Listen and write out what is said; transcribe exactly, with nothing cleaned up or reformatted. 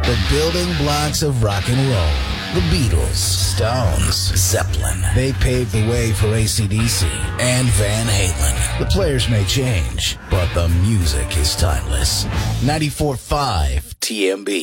The building blocks of rock and roll. The Beatles, Stones, Zeppelin. They paved the way for A C D C and Van Halen. The players may change, but the music is timeless. ninety-four point five T M B.